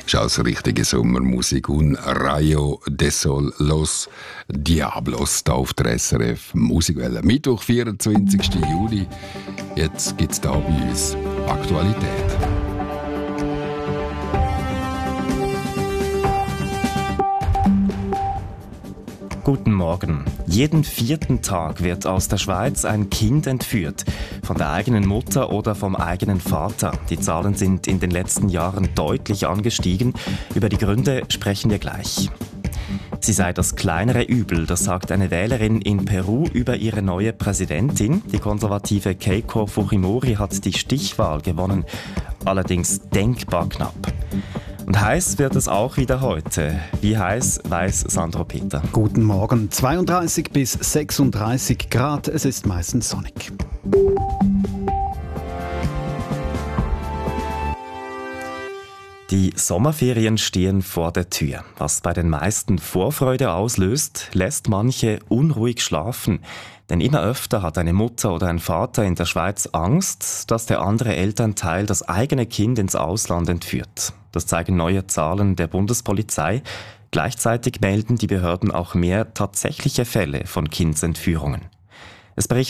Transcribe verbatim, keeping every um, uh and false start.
Ist also richtige Sommermusik. Und Rayo de Sol Los Diablos da auf der S R F Musikwelle. Mittwoch, vierundzwanzigsten Juli. Jetzt gibt es da bei uns Aktualität. Guten Morgen. Jeden vierten Tag wird aus der Schweiz ein Kind entführt. Von der eigenen Mutter oder vom eigenen Vater. Die Zahlen sind in den letzten Jahren deutlich angestiegen. Über die Gründe sprechen wir gleich. Sie sei das kleinere Übel, das sagt eine Wählerin in Peru über ihre neue Präsidentin. Die konservative Keiko Fujimori hat die Stichwahl gewonnen, allerdings denkbar knapp. Und heiß wird es auch wieder heute. Wie heiß, weiss Sandro Peter. Guten Morgen. zweiunddreißig bis sechsunddreißig Grad. Es ist meistens sonnig. Die Sommerferien stehen vor der Tür. Was bei den meisten Vorfreude auslöst, lässt manche unruhig schlafen. Denn immer öfter hat eine Mutter oder ein Vater in der Schweiz Angst, dass der andere Elternteil das eigene Kind ins Ausland entführt. Das zeigen neue Zahlen der Bundespolizei. Gleichzeitig melden die Behörden auch mehr tatsächliche Fälle von Kindsentführungen. Es berichtet